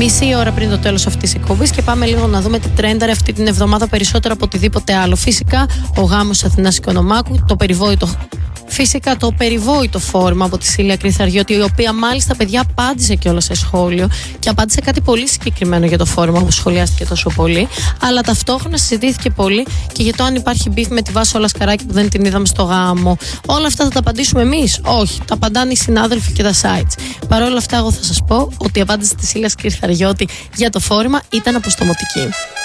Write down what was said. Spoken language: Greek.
μισή ώρα πριν το τέλος αυτής της εκπομπής και πάμε λίγο να δούμε τι τρένταρε αυτή την εβδομάδα περισσότερο από οτιδήποτε άλλο. Φυσικά, ο γάμος Αθηνάς Οικονομάκου, φυσικά το περιβόητο φόρμα από τη Σίλια Κρυθαριώτη, η οποία μάλιστα, παιδιά, απάντησε κιόλας σε σχόλιο και απάντησε κάτι πολύ συγκεκριμένο για το φόρμα που σχολιάστηκε τόσο πολύ. Αλλά ταυτόχρονα συζητήθηκε πολύ και για το αν υπάρχει μπιφ με τη Βάσο Λασκαράκη που δεν την είδαμε στο γάμο. Όλα αυτά θα τα απαντήσουμε εμείς? Όχι. Τα απαντάνε οι συνάδελφοι και τα sites. Παρ' όλα αυτά, εγώ θα σας πω ότι η απάντηση της Σίλιας Κρυθαριώτη για το φόρμα ήταν αποστομωτική.